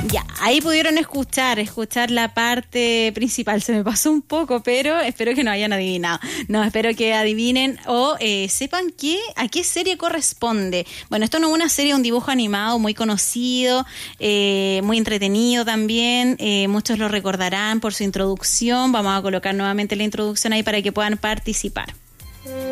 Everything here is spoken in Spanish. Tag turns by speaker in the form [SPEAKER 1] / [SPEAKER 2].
[SPEAKER 1] Ya, ahí pudieron escuchar la parte principal. Se me pasó un poco, pero espero que no hayan adivinado. No, espero que adivinen o sepan a qué serie corresponde. Bueno, esto no es una serie, un dibujo animado muy conocido, muy entretenido también. Muchos lo recordarán por su introducción. Vamos a colocar nuevamente la introducción ahí para que puedan participar.